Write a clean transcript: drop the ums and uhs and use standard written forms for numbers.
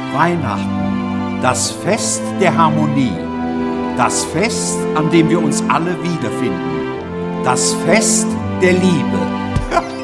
Weihnachten, das Fest der Harmonie, das Fest, an dem wir uns alle wiederfinden, das Fest der Liebe.